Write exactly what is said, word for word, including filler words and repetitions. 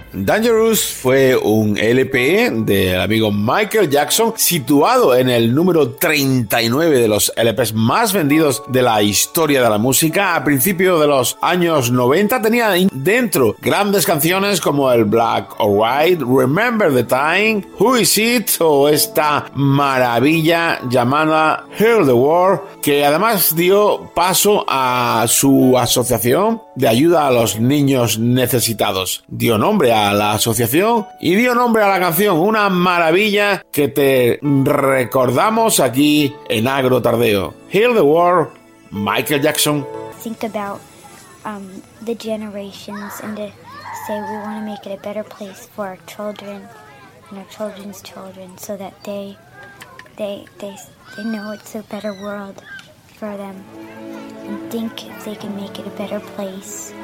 Dangerous fue un L P del amigo Michael Jackson, situado en el número treinta y nueve de los L Ps más vendidos de la historia de la música. A principios de los años noventa tenía dentro grandes canciones como el Black or White, Remember the Time, Who Is It o esta maravilla llamada Heal the World, que además dio paso a su asociación de ayuda a los niños necesitados. Dio nombre a la asociación y dio nombre a la canción, una maravilla que te recordamos aquí en Agro Tardeo. Heal the World, Michael Jackson. Think about um, the generations and to say we want to make it a better place for our children and our children's children so that they they they they know it's a better world for them and think if they can make it a better place.